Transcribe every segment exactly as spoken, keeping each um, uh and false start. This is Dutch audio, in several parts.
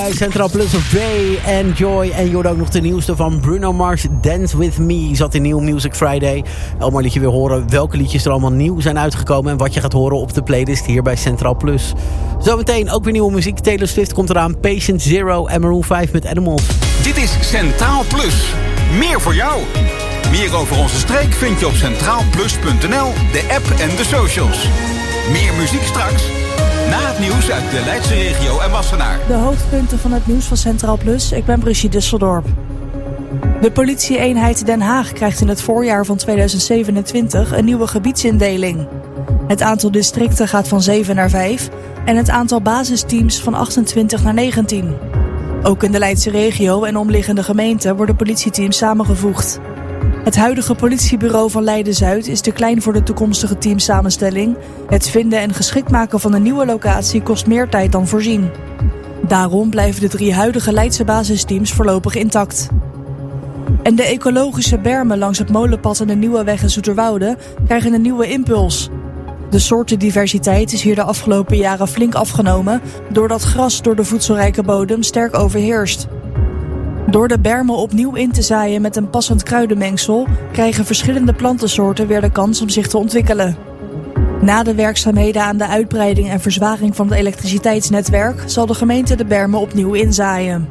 bij Centraal Plus of Ray and Joy. En je hoort ook nog de nieuwste van Bruno Mars, Dance With Me. Zat in New Music Friday. Elmar liet je weer horen welke liedjes er allemaal nieuw zijn uitgekomen. En wat je gaat horen op de playlist hier bij Centraal Plus. Zometeen ook weer nieuwe muziek. Taylor Swift komt eraan. Patient Zero en Maroon vijf met Animals. Dit is Centraal Plus. Meer voor jou. Meer over onze streek vind je op centraal plus punt n l, de app en de socials. Meer muziek straks. Na het nieuws uit de Leidse regio en Wassenaar. De hoofdpunten van het nieuws van Centraal Plus. Ik ben Brigitte Disseldorp. De politie-eenheid Den Haag krijgt in het voorjaar van tweeduizend zevenentwintig een nieuwe gebiedsindeling. Het aantal districten gaat van zeven naar vijf en het aantal basisteams van achtentwintig naar negentien. Ook in de Leidse regio en omliggende gemeenten worden politieteams samengevoegd. Het huidige politiebureau van Leiden-Zuid is te klein voor de toekomstige teamsamenstelling. Het vinden en geschikt maken van een nieuwe locatie kost meer tijd dan voorzien. Daarom blijven de drie huidige Leidse basisteams voorlopig intact. En de ecologische bermen langs het Molenpad en de Nieuwe Weg in Zoeterwoude krijgen een nieuwe impuls. De soortendiversiteit is hier de afgelopen jaren flink afgenomen, doordat gras door de voedselrijke bodem sterk overheerst. Door de bermen opnieuw in te zaaien met een passend kruidenmengsel krijgen verschillende plantensoorten weer de kans om zich te ontwikkelen. Na de werkzaamheden aan de uitbreiding en verzwaring van het elektriciteitsnetwerk zal de gemeente de bermen opnieuw inzaaien.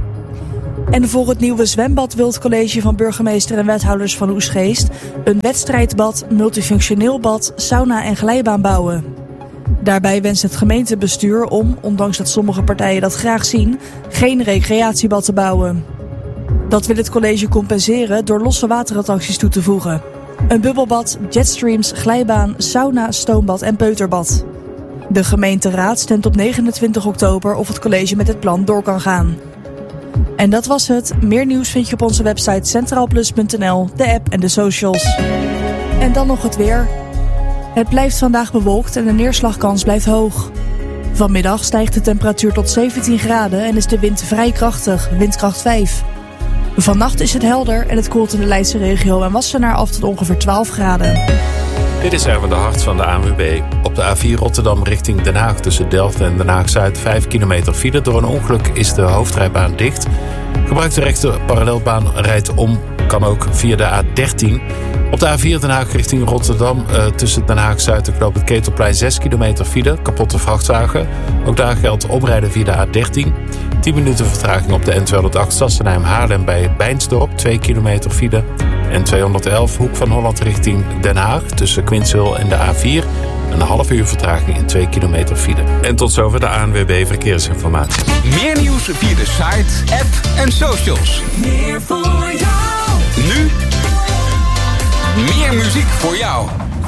En voor het nieuwe zwembad wil het college van burgemeester en wethouders van Oegstgeest een wedstrijdbad, multifunctioneel bad, sauna en glijbaan bouwen. Daarbij wenst het gemeentebestuur om, ondanks dat sommige partijen dat graag zien, geen recreatiebad te bouwen. Dat wil het college compenseren door losse waterattracties toe te voegen. Een bubbelbad, jetstreams, glijbaan, sauna, stoombad en peuterbad. De gemeenteraad stemt op negenentwintig oktober of het college met het plan door kan gaan. En dat was het. Meer nieuws vind je op onze website centraal plus punt n l, de app en de socials. En dan nog het weer. Het blijft vandaag bewolkt en de neerslagkans blijft hoog. Vanmiddag stijgt de temperatuur tot zeventien graden en is de wind vrij krachtig, windkracht vijf. Vannacht is het helder en het koelt in de Leidse regio en Wassenaar af tot ongeveer twaalf graden. Dit is Erwin de Hart van de A N W B. Op de A vier Rotterdam richting Den Haag tussen Delft en Den Haag-Zuid vijf kilometer file. Door een ongeluk is de hoofdrijbaan dicht. Gebruik de rechter parallelbaan, rijdt om, kan ook via de A dertien. Op de A vier Den Haag richting Rotterdam uh, tussen Den Haag-Zuid en Knoop het Ketelplein zes kilometer file. Kapotte vrachtwagen. Ook daar geldt omrijden via de A dertien. tien minuten vertraging op de N tweehonderdacht Sassenheim-Haarlem bij Beinsdorp. twee kilometer file. N tweehonderdelf Hoek van Holland richting Den Haag tussen Quinshul en de A vier. Een half uur vertraging in twee kilometer file. En tot zover de A N W B Verkeersinformatie. Meer nieuws via de site, app en socials. Meer voor jou. Nu meer muziek voor jou.